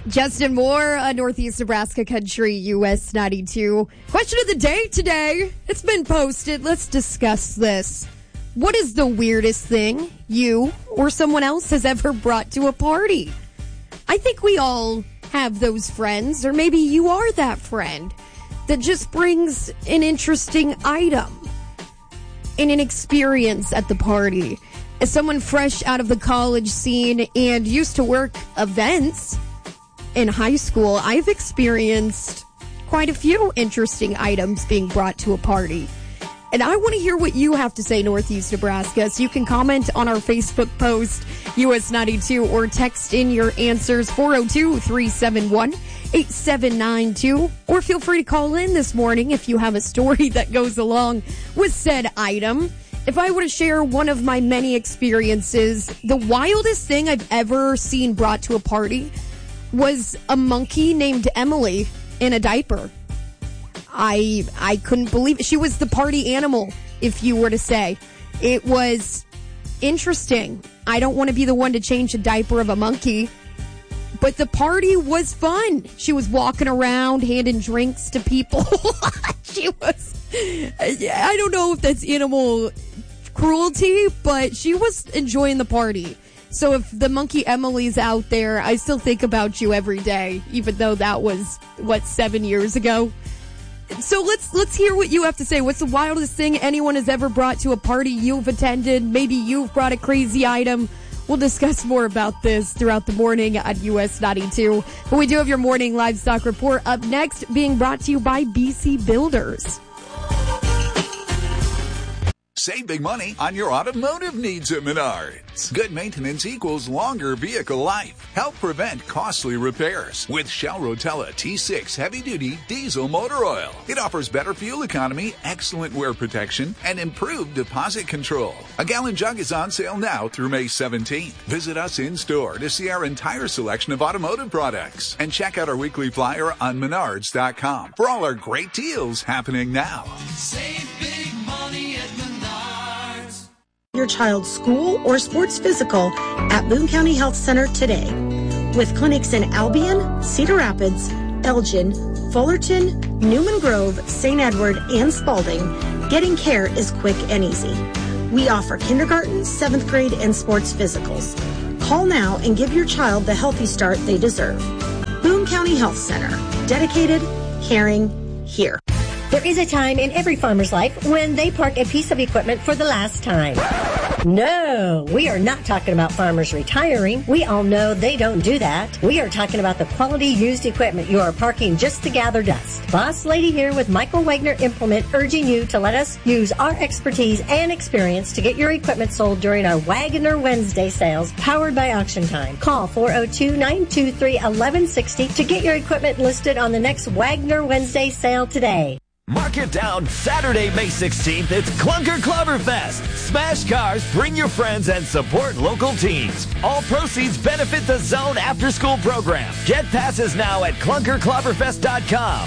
Justin Moore, Northeast Nebraska Country, US 92. Question of the day today. It's been posted. Let's discuss this. What is the weirdest thing you or someone else has ever brought to a party? I think we all have those friends, or maybe you are that friend that just brings an interesting item and an experience at the party. As someone fresh out of the college scene and used to work events in high school, I've experienced quite a few interesting items being brought to a party. And I want to hear what you have to say, Northeast Nebraska. So you can comment on our Facebook post, US 92, or text in your answers, 402-371-8792. Or feel free to call in this morning if you have a story that goes along with said item. If I were to share one of my many experiences, the wildest thing I've ever seen brought to a party was a monkey named Emily in a diaper. I couldn't believe it. She was the party animal, if you were to say. It was interesting. I don't want to be the one to change the diaper of a monkey, but the party was fun. She was walking around handing drinks to people. She was, I don't know if that's animal cruelty, but she was enjoying the party. So if the monkey Emily's out there, I still think about you every day, even though that was, 7 years ago. So let's hear what you have to say. What's the wildest thing anyone has ever brought to a party you've attended? Maybe you've brought a crazy item. We'll discuss more about this throughout the morning at US 92. But we do have your morning livestock report up next, being brought to you by BC Builders. Save big money on your automotive needs at Menards. Good maintenance equals longer vehicle life. Help prevent costly repairs with Shell Rotella T6 heavy-duty diesel motor oil. It offers better fuel economy, excellent wear protection, and improved deposit control. A gallon jug is on sale now through May 17th. Visit us in-store to see our entire selection of automotive products. And check out our weekly flyer on Menards.com for all our great deals happening now. Save big money at Menards. Your child's school or sports physical at Boone County Health Center today. With clinics in Albion, Cedar Rapids, Elgin, Fullerton, Newman Grove, St. Edward, and Spalding, getting care is quick and easy. We offer kindergarten, 7th grade, and sports physicals. Call now and give your child the healthy start they deserve. Boone County Health Center. Dedicated, caring, here. There is a time in every farmer's life when they park a piece of equipment for the last time. No, we are not talking about farmers retiring. We all know they don't do that. We are talking about the quality used equipment you are parking just to gather dust. Boss Lady here with Michael Wagner Implement, urging you to let us use our expertise and experience to get your equipment sold during our Wagner Wednesday sales powered by Auction Time. Call 402-923-1160 to get your equipment listed on the next Wagner Wednesday sale today. Mark it down. Saturday, May 16th, it's Clunker Cloverfest. Smash cars, bring your friends, and support local teams. All proceeds benefit the Zone after-school program. Get passes now at clunkercloverfest.com.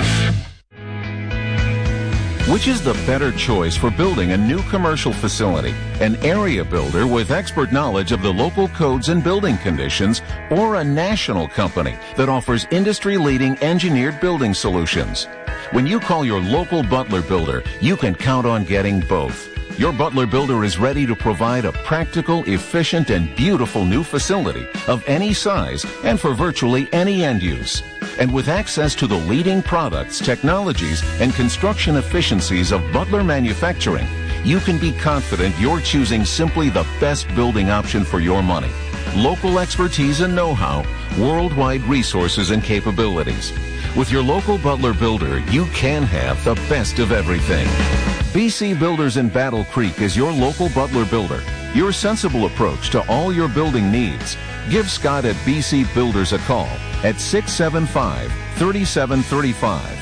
Which is the better choice for building a new commercial facility? An area builder with expert knowledge of the local codes and building conditions, or a national company that offers industry-leading engineered building solutions? When you call your local Butler Builder, you can count on getting both. Your Butler Builder is ready to provide a practical, efficient, and beautiful new facility of any size and for virtually any end use. And with access to the leading products, technologies, and construction efficiencies of Butler Manufacturing, you can be confident you're choosing simply the best building option for your money. Local expertise and know-how, worldwide resources and capabilities. With your local Butler Builder, you can have the best of everything. BC Builders in Battle Creek is your local Butler Builder. Your sensible approach to all your building needs. Give Scott at BC Builders a call at 675-3735.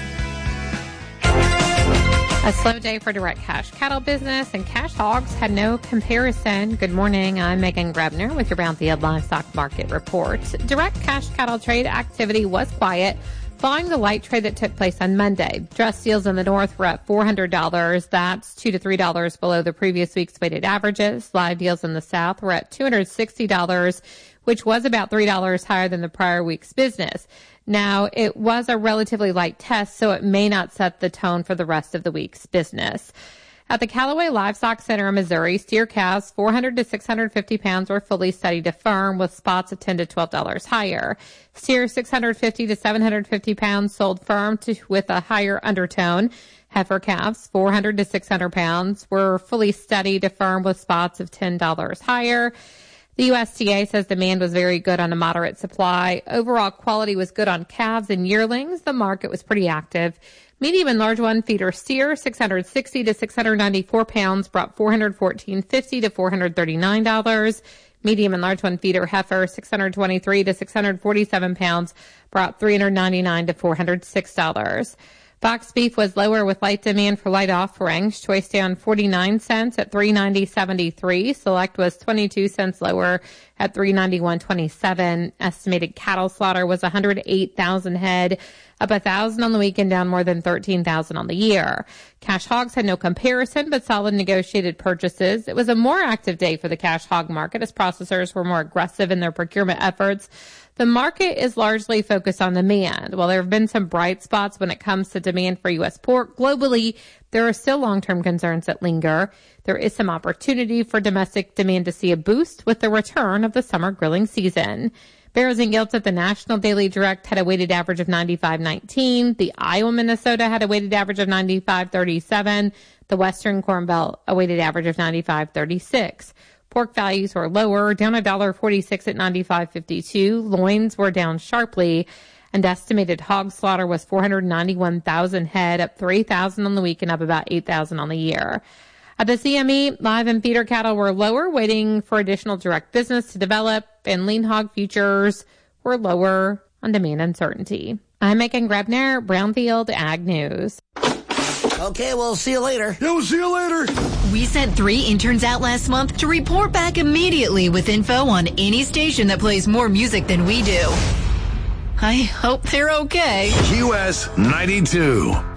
A slow day for direct cash cattle business, and cash hogs had no comparison. Good morning. I'm Megan Grebner with your Brownfield Livestock Market Report. Direct cash cattle trade activity was quiet following the light trade that took place on Monday. Dress deals in the north were at $400. That's $2 to $3 below the previous week's weighted averages. Live deals in the south were at $260, which was about $3 higher than the prior week's business. Now, it was a relatively light test, so it may not set the tone for the rest of the week's business. At the Callaway Livestock Center in Missouri, steer calves 400 to 650 pounds were fully studied to firm with spots of $10 to $12 higher. Steer 650 to 750 pounds sold firm with a higher undertone. Heifer calves 400 to 600 pounds were fully studied to firm with spots of $10 higher. The USDA says demand was very good on a moderate supply. Overall quality was good on calves and yearlings. The market was pretty active. Medium and large one feeder steer, 660 to 694 pounds, brought $414.50 to $439. Medium and large one feeder heifer, 623 to 647 pounds, brought $399 to $406. Box beef was lower with light demand for light offerings. Choice down 49 cents at $390.73. Select was 22 cents lower at $391.27. Estimated cattle slaughter was 108,000 head, up 1,000 on the week and down more than 13,000 on the year. Cash hogs had no comparison, but solid negotiated purchases. It was a more active day for the cash hog market as processors were more aggressive in their procurement efforts. The market is largely focused on demand. While there have been some bright spots when it comes to demand for U.S. pork, globally, there are still long-term concerns that linger. There is some opportunity for domestic demand to see a boost with the return of the summer grilling season. Barrows and Gilts at the National Daily Direct had a weighted average of 95.19. The Iowa Minnesota had a weighted average of 95.37. The Western Corn Belt, a weighted average of 95.36. Pork values were lower, down $1.46 at $95.52. Loins were down sharply, and estimated hog slaughter was 491,000 head, up 3,000 on the week and up about 8,000 on the year. At the CME, live and feeder cattle were lower, waiting for additional direct business to develop, and lean hog futures were lower on demand uncertainty. I'm Megan Grebner, Brownfield Ag News. Okay, we'll see you later. Yeah, we'll see you later. We sent 3 interns out last month to report back immediately with info on any station that plays more music than we do. I hope they're okay. QS 92.